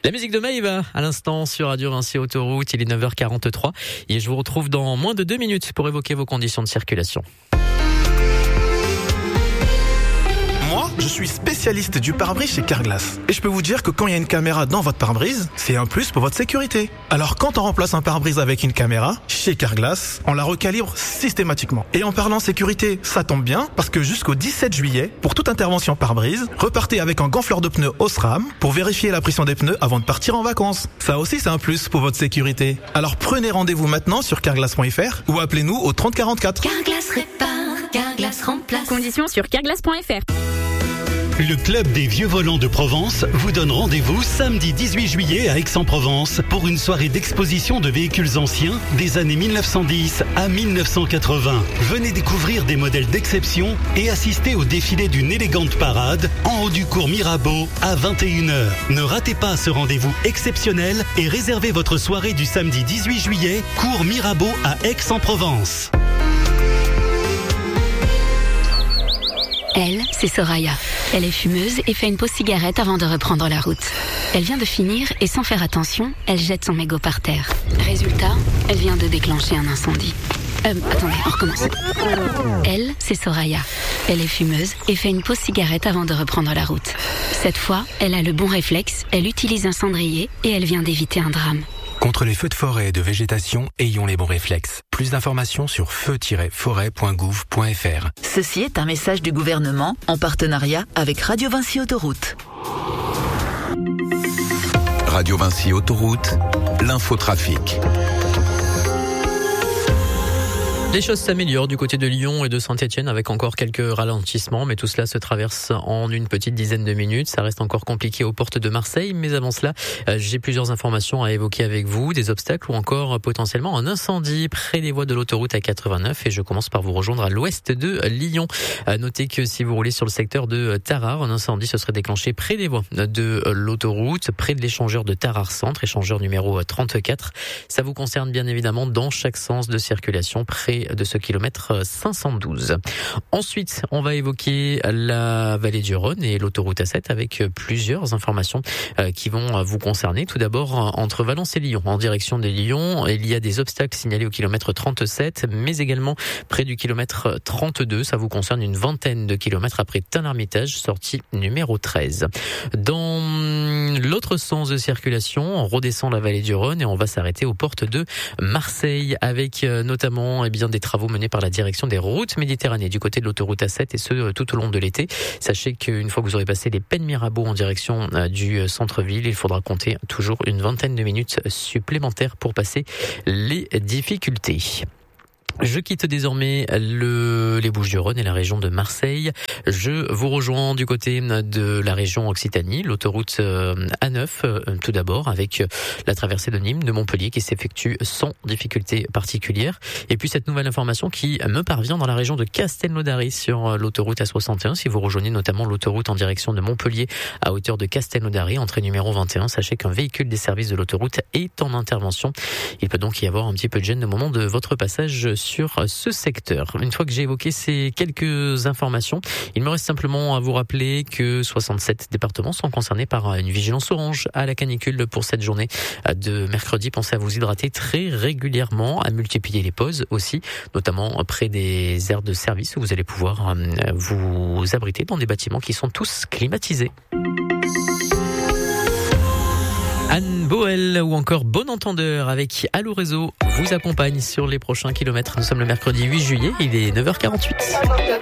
La musique de Maëva à l'instant sur Radio Vinci Autoroute, il est 9h43 et je vous retrouve dans moins de 2 minutes pour évoquer vos conditions de circulation. Moi, je suis spécialiste du pare-brise chez Carglass. Et je peux vous dire que quand il y a une caméra dans votre pare-brise, c'est un plus pour votre sécurité. Alors quand on remplace un pare-brise avec une caméra, chez Carglass, on la recalibre systématiquement. Et en parlant sécurité, ça tombe bien, parce que jusqu'au 17 juillet, pour toute intervention pare-brise, repartez avec un gonfleur de pneus Osram pour vérifier la pression des pneus avant de partir en vacances. Ça aussi, c'est un plus pour votre sécurité. Alors prenez rendez-vous maintenant sur carglass.fr ou appelez-nous au 30 44. Carglass répare, Carglass remplace. Conditions sur carglass.fr. Le Club des Vieux Volants de Provence vous donne rendez-vous samedi 18 juillet à Aix-en-Provence pour une soirée d'exposition de véhicules anciens des années 1910 à 1980. Venez découvrir des modèles d'exception et assister au défilé d'une élégante parade en haut du cours Mirabeau à 21h. Ne ratez pas ce rendez-vous exceptionnel et réservez votre soirée du samedi 18 juillet, cours Mirabeau à Aix-en-Provence. Elle, c'est Soraya. Elle est fumeuse et fait une pause cigarette avant de reprendre la route. Elle vient de finir et sans faire attention, elle jette son mégot par terre. Résultat, elle vient de déclencher un incendie. Attendez, on recommence. Elle, c'est Soraya. Elle est fumeuse et fait une pause cigarette avant de reprendre la route. Cette fois, elle a le bon réflexe, elle utilise un cendrier et elle vient d'éviter un drame. Contre les feux de forêt et de végétation, ayons les bons réflexes. Plus d'informations sur feu-forêt.gouv.fr. Ceci est un message du gouvernement en partenariat avec Radio Vinci Autoroute. Radio Vinci Autoroute, l'infotrafic. Les choses s'améliorent du côté de Lyon et de Saint-Etienne avec encore quelques ralentissements, mais tout cela se traverse en une petite dizaine de minutes. Ça reste encore compliqué aux portes de Marseille, mais avant cela, j'ai plusieurs informations à évoquer avec vous, des obstacles ou encore potentiellement un incendie près des voies de l'autoroute A89 et je commence par vous rejoindre à l'ouest de Lyon. Notez que si vous roulez sur le secteur de Tarare, un incendie se serait déclenché près des voies de l'autoroute, près de l'échangeur de Tarare Centre, échangeur numéro 34. Ça vous concerne bien évidemment dans chaque sens de circulation près de ce kilomètre 512. Ensuite, on va évoquer la vallée du Rhône et l'autoroute A7 avec plusieurs informations qui vont vous concerner. Tout d'abord, entre Valence et Lyon, en direction de Lyon, il y a des obstacles signalés au kilomètre 37, mais également près du kilomètre 32. Ça vous concerne une vingtaine de kilomètres après Tain-l'Hermitage, sortie numéro 13. Dans l'autre sens de circulation, on redescend la vallée du Rhône et on va s'arrêter aux portes de Marseille avec notamment des travaux menés par la direction des routes Méditerranée du côté de l'autoroute A7 et ce tout au long de l'été. Sachez qu'une fois que vous aurez passé les Pennes Mirabeau en direction du centre-ville, il faudra compter toujours une vingtaine de minutes supplémentaires pour passer les difficultés. Je quitte désormais les Bouches-du-Rhône et la région de Marseille. Je vous rejoins du côté de la région Occitanie, l'autoroute A9 tout d'abord avec la traversée de Nîmes, de Montpellier qui s'effectue sans difficulté particulière. Et puis cette nouvelle information qui me parvient dans la région de Castelnaudary sur l'autoroute A61. Si vous rejoignez notamment l'autoroute en direction de Montpellier à hauteur de Castelnaudary, entrée numéro 21, sachez qu'un véhicule des services de l'autoroute est en intervention. Il peut donc y avoir un petit peu de gêne au moment de votre passage sur ce secteur. Une fois que j'ai évoqué ces quelques informations, il me reste simplement à vous rappeler que 67 départements sont concernés par une vigilance orange à la canicule pour cette journée de mercredi. Pensez à vous hydrater très régulièrement, à multiplier les pauses aussi, notamment près des aires de service où vous allez pouvoir vous abriter dans des bâtiments qui sont tous climatisés. Anne Boel ou encore Bon Entendeur avec Allo Réseau vous accompagne sur les prochains kilomètres. Nous sommes le mercredi 8 juillet, il est 9h48.